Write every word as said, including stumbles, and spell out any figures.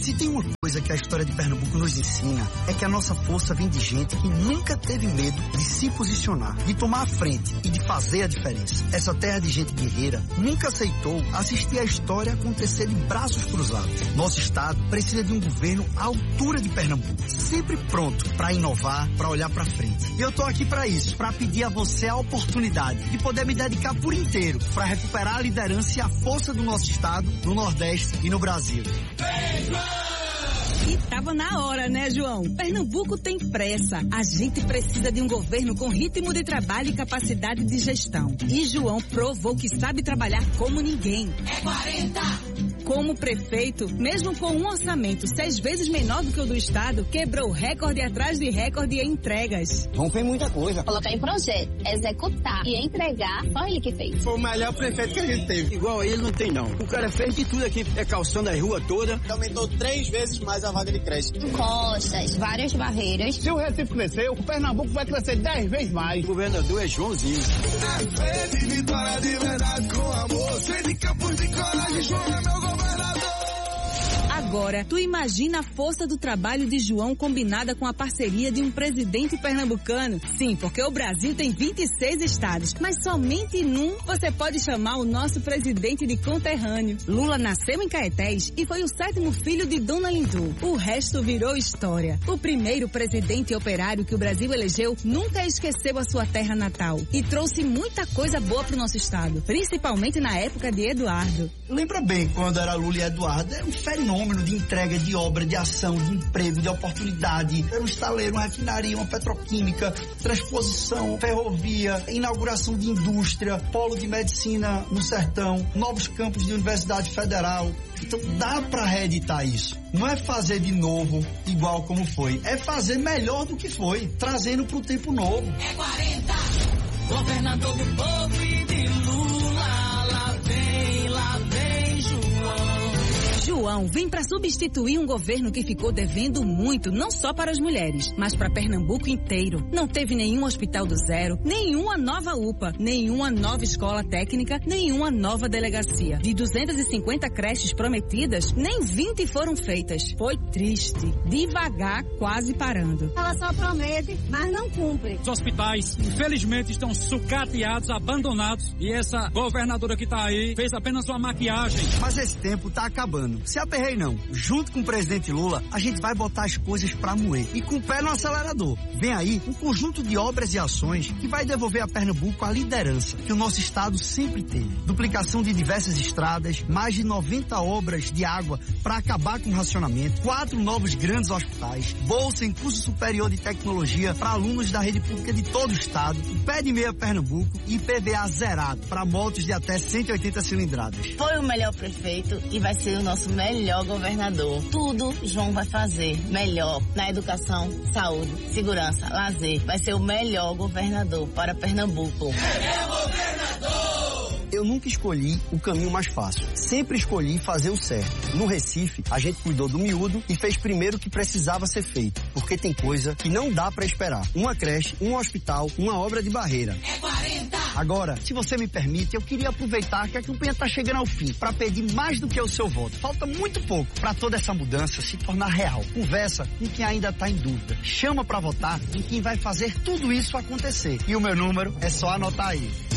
Se tem uma coisa que a história de Pernambuco nos ensina, é que a nossa força vem de gente que nunca teve medo de se posicionar, de tomar a frente e de fazer a diferença. Essa terra de gente guerreira nunca aceitou assistir a história acontecer de braços cruzados. Nosso estado precisa de um governo à altura de Pernambuco, sempre pronto para inovar, para olhar para frente. E eu tô aqui para isso, para pedir a você a oportunidade de poder me dedicar por inteiro para recuperar a liderança e a força do nosso estado, no Nordeste e no Brasil. E tava na hora, né, João? Pernambuco tem pressa. A gente precisa de um governo com ritmo de trabalho e capacidade de gestão. E João provou que sabe trabalhar como ninguém. É quarenta! Como prefeito, mesmo com um orçamento seis vezes menor do que o do estado, quebrou recorde atrás de recorde em entregas. Vamos ver muita coisa. Colocar em projeto, executar e entregar, só ele que fez. Foi o melhor prefeito que a gente teve. Igual ele não tem, não. O cara fez de tudo aqui, é calçando a rua toda. Aumentou três vezes mais a vaga de creche. Encostas, várias barreiras. Se o Recife crescer, o Pernambuco vai crescer dez vezes mais. O governador é Joãozinho. É fé de vitória de verdade com amor. Sem de campos de coragem, João é meu governador. Agora, tu imagina a força do trabalho de João combinada com a parceria de um presidente pernambucano? Sim, porque o Brasil tem vinte e seis estados, mas somente num você pode chamar o nosso presidente de conterrâneo. Lula nasceu em Caetés e foi o sétimo filho de Dona Lindu. O resto virou história. O primeiro presidente operário que o Brasil elegeu nunca esqueceu a sua terra natal e trouxe muita coisa boa pro nosso estado, principalmente na época de Eduardo. Lembra bem quando era Lula e Eduardo? Era um fenômeno de entrega, de obra, de ação, de emprego, de oportunidade. Era um estaleiro, uma refinaria, uma petroquímica, transposição, ferrovia, inauguração de indústria, polo de medicina no sertão, novos campos de Universidade Federal. Então dá para reeditar isso. Não é fazer de novo igual como foi, é fazer melhor do que foi, trazendo pro tempo novo. É quarenta, governador do povo e de Lula, lá vem, lá vem João. João vem para substituir um governo que ficou devendo muito, não só para as mulheres, mas para Pernambuco inteiro. Não teve nenhum hospital do zero, nenhuma nova U P A, nenhuma nova escola técnica, nenhuma nova delegacia. De duzentas e cinquenta creches prometidas, nem vinte foram feitas. Foi triste, devagar, quase parando. Ela só promete, mas não cumpre. Os hospitais, infelizmente, estão sucateados, abandonados, e essa governadora que tá aí fez apenas uma maquiagem. Mas esse tempo tá acabando. Se aperrei não. Junto com o presidente Lula, a gente vai botar as coisas pra moer. E com o pé no acelerador. Vem aí um conjunto de obras e ações que vai devolver a Pernambuco a liderança que o nosso estado sempre teve. Duplicação de diversas estradas, mais de noventa obras de água para acabar com o racionamento, quatro novos grandes hospitais, bolsa em curso superior de tecnologia para alunos da rede pública de todo o estado, pé de meia Pernambuco e I P V A zerado para motos de até cento e oitenta cilindradas. Foi o melhor prefeito e vai ser o nosso melhor governador. Tudo João vai fazer melhor na educação, saúde, segurança, lazer. Vai ser o melhor governador para Pernambuco. É governador! Eu nunca escolhi o caminho mais fácil. Sempre escolhi fazer o certo. No Recife, a gente cuidou do miúdo e fez primeiro o que precisava ser feito. Porque tem coisa que não dá pra esperar. Uma creche, um hospital, uma obra de barreira. É quarenta! Agora, se você me permite, eu queria aproveitar que a campanha tá chegando ao fim para pedir mais do que o seu voto. Falta muito pouco para toda essa mudança se tornar real. Conversa com quem ainda tá em dúvida. Chama para votar em quem vai fazer tudo isso acontecer. E o meu número é só anotar aí.